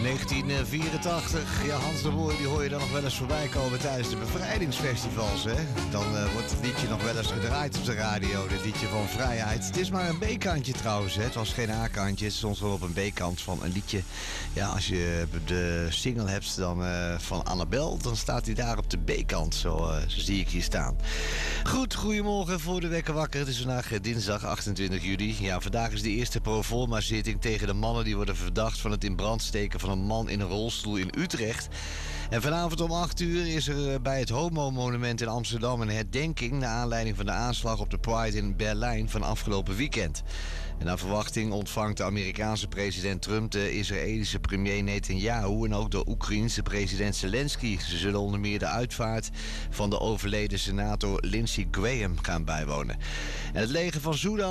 1984. Ja, Hans de Boer, die hoor je dan nog wel eens voorbij komen tijdens de bevrijdingsfestivals, hè? Dan wordt het liedje nog wel eens gedraaid op de radio, dit liedje van Vrijheid. Het is maar een B-kantje trouwens, hè? Het was geen A-kantje, het stond wel op een B-kant van een liedje. Ja, als je de single hebt dan, van Annabel, dan staat hij daar op de B-kant, zo zie ik hier staan. Goed, goedemorgen voor de wekker wakker. Het is vandaag dinsdag 28 juli. Ja, vandaag is de eerste proforma-zitting tegen de mannen die worden verdacht van het in brand steken van een man in een rolstoel in Utrecht. En vanavond om 8 uur is er bij het Homo-monument in Amsterdam een herdenking naar aanleiding van de aanslag op de Pride in Berlijn van afgelopen weekend. En naar verwachting ontvangt de Amerikaanse president Trump de Israëlische premier Netanyahu en ook de Oekraïense president Zelensky. Ze zullen onder meer de uitvaart van de overleden senator Lindsey Graham gaan bijwonen. En het leger van Sudan